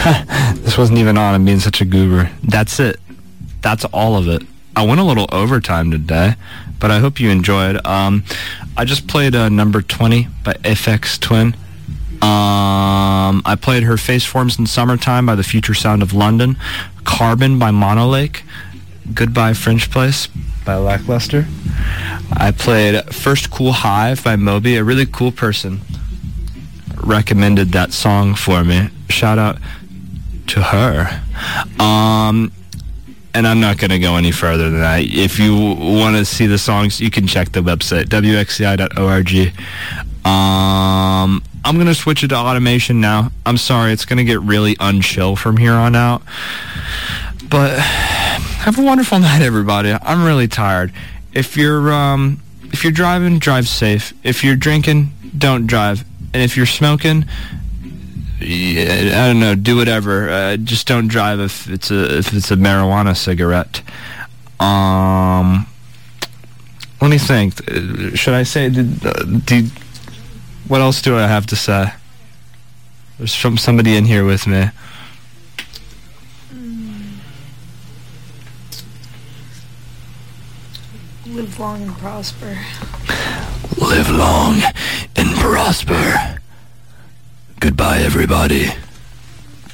This wasn't even on. I'm being such a goober. That's it. That's all of it. I went a little overtime today, but I hope you enjoyed. I just played number 20 by Aphex Twin. I played Her Face Forms in Summertime by The Future Sound of London. Carbon by Monolake. Goodbye French Place by Lackluster. I played First Cool Hive by Moby. A really cool person recommended that song for me. Shout out to her. And I'm not going to go any further than that. If you want to see the songs, you can check the website, wxci.org. I'm going to switch it to automation now. I'm sorry, it's going to get really unchill from here on out. But have a wonderful night, everybody. I'm really tired. If you're driving, drive safe. If you're drinking, don't drive. And if you're smoking, I don't know, do whatever. Just don't drive if it's a marijuana cigarette. Let me think. Should I say? What else do I have to say? There's somebody in here with me. Live long and prosper. Live long and prosper. Goodbye, everybody.